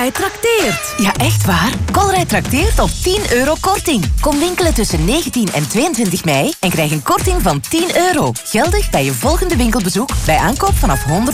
Colruyt trakteert. Ja, echt waar? Colruyt trakteert op 10 euro korting. Kom winkelen tussen 19 en 22 mei en krijg een korting van 10 euro. Geldig bij je volgende winkelbezoek bij aankoop vanaf 100